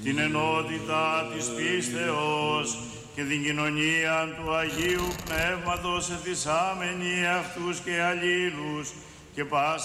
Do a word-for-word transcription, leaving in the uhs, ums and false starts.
την ενότητα της πίστεως και την κοινωνία του Αγίου Πνεύματος εθισάμενοι αυτούς και αλλήλους και πας